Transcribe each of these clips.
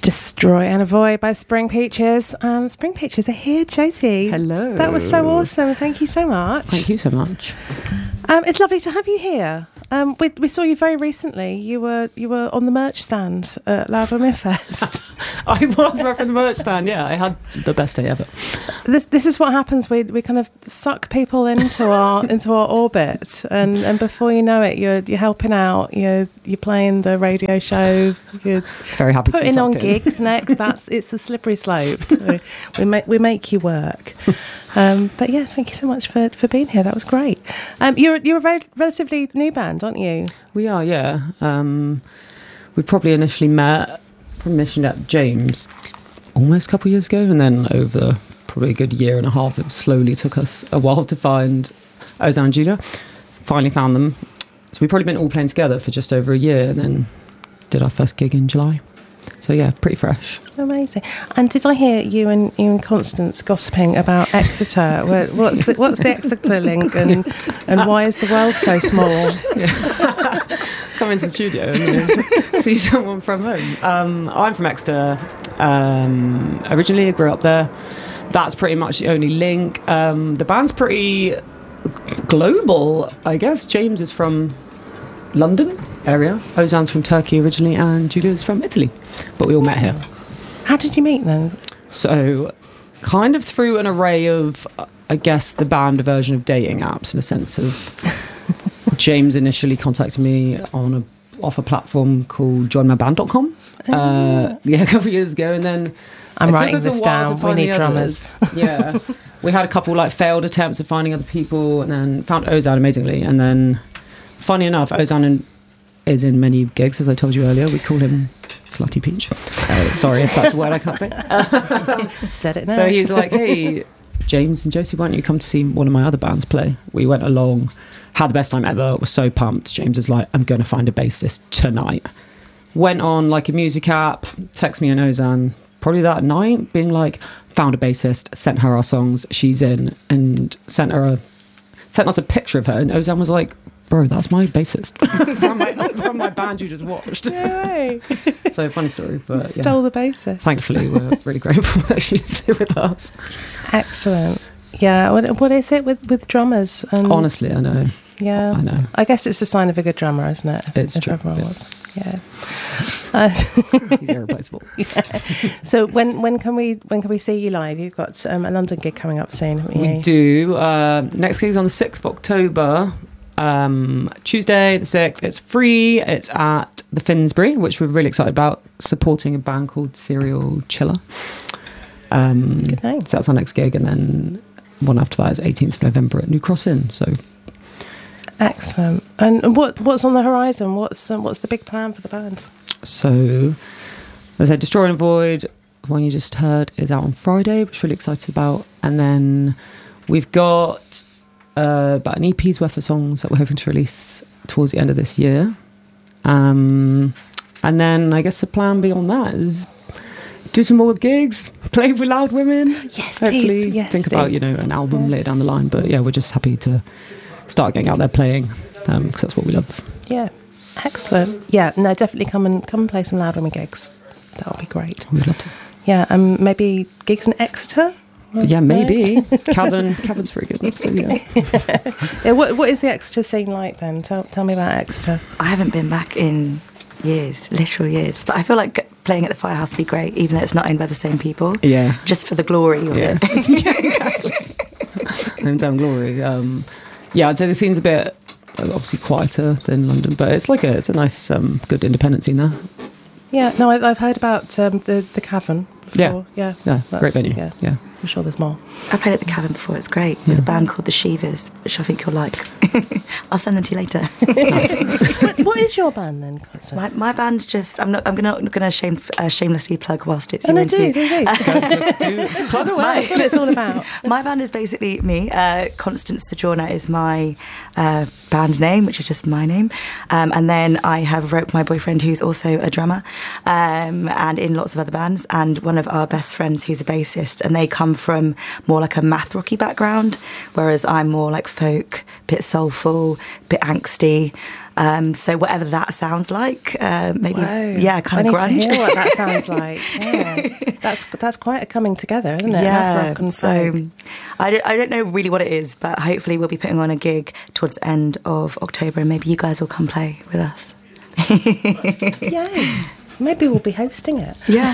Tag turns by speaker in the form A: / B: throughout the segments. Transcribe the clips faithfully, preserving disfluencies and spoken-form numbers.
A: Destroy and Avoid by Spring Peaches. Um, Spring Peaches are here, Josie.
B: Hello.
A: That was so awesome. Thank you so much.
B: Thank you so much.
A: Um, it's lovely to have you here. Um, we, we saw you very recently. You were you were on the merch stand at Loudwomen Fest.
B: I was repping the merch stand. Yeah, I had the best day ever.
A: This this is what happens. We we kind of suck people into our into our orbit, and, and before you know it, you're you're helping out. You're you're playing the radio show. You're
B: very happy
A: putting
B: to be
A: on
B: in.
A: gigs next. That's it's the slippery slope. So we make we make you work. Um, but yeah, thank you so much for, for being here. That was great. Um, you're you're a very, relatively new band, aren't you?
B: We are, yeah. Um, we probably initially met, probably initially met James almost a couple of years ago, and then over probably a good year and a half, it slowly took us a while to find Ozan and Julia. Finally found them. So we've probably been all playing together for just over a year, and then did our first gig in July. So yeah, pretty fresh.
A: Amazing. And did I hear you and you and Constance gossiping about Exeter? What's the, what's the Exeter link, and and why is the world so small?
B: Yeah. Come into the studio and you know, see someone from home. Um, I'm from Exeter. Um, originally, I grew up there. That's pretty much the only link. Um, the band's pretty global, I guess. James is from London area. Ozan's from Turkey originally, and Julia's from Italy. But we all met here.
A: How did you meet then?
B: So, kind of through an array of, I guess, the band version of dating apps, in a sense of James initially contacted me on a off a platform called join my band dot com. Oh. Uh, yeah, a couple of years ago, and then
A: I'm writing this down. We need drummers.
B: Yeah, we had a couple like failed attempts of finding other people, and then found Ozan amazingly, and then funny enough, Ozan and is in many gigs, as I told you earlier. We call him Slutty Peach. Uh, sorry if that's a word I can't say. Um,
A: Said it now.
B: So he's like, hey, James and Josie, why don't you come to see one of my other bands play? We went along, had the best time ever, was so pumped. James is like, I'm going to find a bassist tonight. Went on like a music app, text me and Ozan, probably that night, being like, found a bassist, sent her our songs, she's in, and sent her a, sent us a picture of her, and Ozan was like, bro, that's my bassist from, my, from my band you just watched.
A: No way.
B: So funny story, but
A: stole
B: yeah.
A: the bassist.
B: Thankfully, we're really grateful that she's here with us.
A: Excellent. Yeah. What, what is it with, with drummers? And
B: honestly, I know.
A: Yeah,
B: I know.
A: I guess it's a sign of a good drummer, isn't it?
B: It's
A: if
B: true.
A: Everyone
B: yeah.
A: was. Yeah. Uh,
B: He's irreplaceable.
A: Yeah. So when when can we when can we see you live? You've got um, a London gig coming up soon, haven't you?
B: We do. Uh, next gig is on the sixth of October. Um, Tuesday the sixth. It's free. It's at the Finsbury, which we're really excited about, supporting a band called Serial Chiller. Um,
A: Good name.
B: So that's our next gig, and then one after that is eighteenth of November at New Cross Inn. So
A: excellent. And what what's on the horizon? What's um, what's the big plan for the band?
B: So, as I said, Destroy and Avoid, the one you just heard, is out on Friday, which we're really excited about. And then we've got uh, about an E P's worth of songs that we're hoping to release towards the end of this year. Um, and then I guess the plan beyond that is do some more gigs, play with Loudwomen.
A: Yes,
B: hopefully
A: please. Yes,
B: think
A: do.
B: about, you know, an album later down the line. But yeah, we're just happy to start getting out there playing, because um, that's what we love.
A: Yeah. Excellent. Yeah, no, definitely come and come and play some Loudwomen gigs. That would be great.
B: We'd love to.
A: Yeah, um, maybe gigs in Exeter.
B: Yeah, maybe. Cavan, Cavan's pretty good. So, yeah.
A: Yeah. What What is the Exeter scene like then? Tell Tell me about Exeter.
C: I haven't been back in years, literal years. But I feel like playing at the Firehouse would be great, even though it's not owned by the same people.
B: Yeah.
C: Just for the glory of
B: yeah.
C: it.
B: Yeah, exactly. Hometown glory. Um, yeah, I'd say the scene's a bit obviously quieter than London, but it's like a it's a nice, um, good independent scene there.
A: Yeah, no, I've, I've heard about um, the the Cavern before.
B: Yeah,
A: yeah,
B: yeah, great venue. Yeah. yeah,
A: I'm sure there's more.
C: I played at the Cavern before. It's great with
B: yeah.
C: a band called the Shivers, which I think you'll like. I'll send them to you later.
A: what, what is your band then, Constance?
C: My, my band's just. I'm not. I'm gonna not gonna shame, uh, shamelessly plug whilst it's
A: oh,
C: your
A: no, do,
C: interview.
A: do, do.
B: do, do, plug away.
A: That's what it's all about.
C: My band is basically me. Uh, Constance Sojourner is my uh, band name, which is just my name. Um, and then I have Rope, my boyfriend, who's also a drummer, um, and in lots of other bands. And one of our best friends, who's a bassist. And they come come from more like a math rocky background, whereas I'm more like folk, bit soulful, bit angsty. Um, so whatever that sounds like, uh, maybe,
A: Whoa.
C: yeah, kind of grunge.
A: I need to hear what that sounds like. Yeah, that's that's quite a coming together, isn't it?
C: Yeah.
A: Rock and
C: So
A: folk.
C: I don't, I don't know really what it is, but hopefully we'll be putting on a gig towards the end of October, and maybe you guys will come play with us.
A: Yay. Maybe we'll be hosting it.
C: Yeah.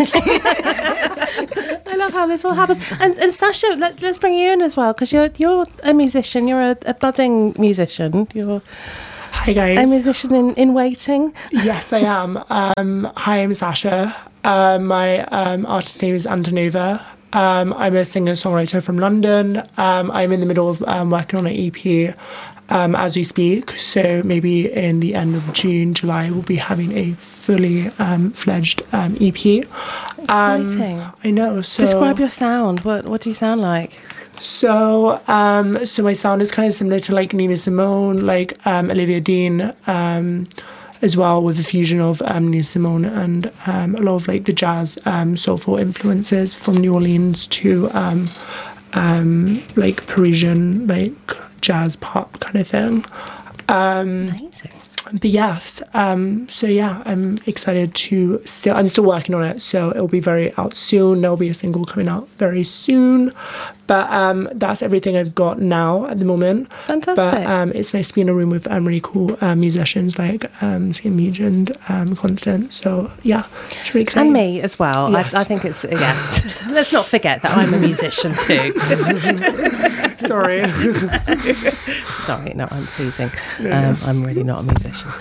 A: I love how this all happens. And, and Sasha, let, let's bring you in as well, because you're you're a musician. You're a, a budding musician. You're
D: Hi guys.
A: a musician in, in waiting.
D: Yes, I am. Um, hi, I'm Sasha. Um, my um, artist name is Antonova. Um, I'm a singer-songwriter from London. Um, I'm in the middle of um, working on an E P um, as we speak. So maybe in the end of June, July, we'll be having a fully um, fledged um, E P.
A: Exciting.
D: Um, I know. So
A: Describe your sound. What what do you sound like?
D: So, um, so my sound is kind of similar to like Nina Simone, like um, Olivia Dean, um, as well, with a fusion of um, Nina Simone and um, a lot of like the jazz, um, soulful influences from New Orleans to um, um, like Parisian, like jazz pop kind of thing. Um,
A: Amazing.
D: But yes, um, so yeah, I'm excited to still, I'm still working on it, so it'll be very out soon. There'll be a single coming out very soon. But um, that's everything I've got now at the moment.
A: Fantastic.
D: But um, it's nice to be in a room with um, really cool um, musicians like um, Skin Muge and um, Constant. So yeah, it's really exciting.
A: And me as well.
D: Yes.
A: I, I think it's, yeah. Let's not forget that I'm a musician too.
D: Sorry.
A: Sorry, no, I'm teasing.
D: No,
A: um,
D: no.
A: I'm really not a musician.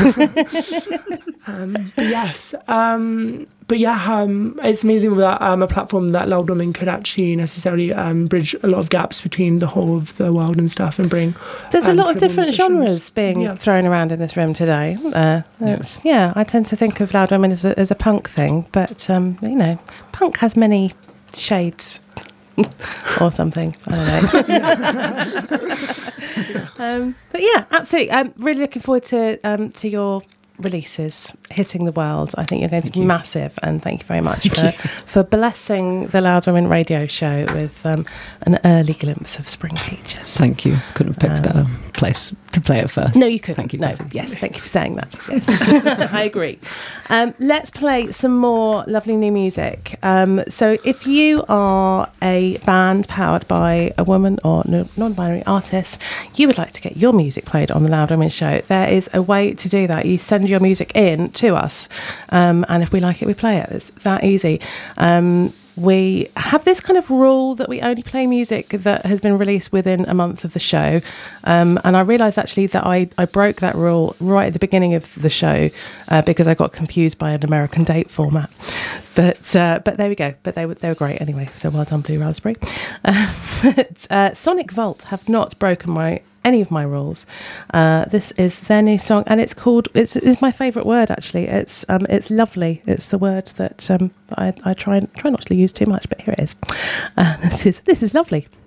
D: um, but yes, um, but yeah, um, it's amazing that um, a platform that Loud Women could actually necessarily um, bridge a lot of gaps between the whole of the world and stuff, and bring.
A: There's a
D: um,
A: lot of
D: credible
A: different
D: musicians.
A: genres being
D: Yeah.
A: thrown around in this room today. Uh, it's, yeah, I tend to think of Loud Women as a, as a punk thing, but um, you know, punk has many shades. Or something, I don't know. um, but yeah, absolutely. I'm really looking forward to um, to your releases hitting the world. I think you're going
B: Thank
A: to be
B: you.
A: massive, and thank you very much for, for blessing the Loud Women radio show with um, an early glimpse of Spring Peaches.
B: Thank you. Couldn't have picked
A: Um,
B: a better place to play it first.
A: No, you couldn't.
B: Thank you.
A: No,
B: Cassie.
A: yes, thank you for saying that. Yes. I agree. Um, let's play some more lovely new music. Um, so, if you are a band powered by a woman or no- non-binary artist, you would like to get your music played on the Loud Women show, there is a way to do that. You send your music in to us, um, and if we like it, we play it. It's that easy. Um, We have this kind of rule that we only play music that has been released within a month of the show. Um, and I realised actually that I, I broke that rule right at the beginning of the show uh, because I got confused by an American date format. But uh, but there we go. But they were, they were great anyway. So well done, Blue Raspberry. Uh, but uh, Sonic Volt have not broken my any of my rules. Uh, this is their new song, and it's called. It's, it's my favourite word actually. It's um, it's lovely. It's the word that um, I, I try try not to use too much, but here it is. Uh, this is this is lovely.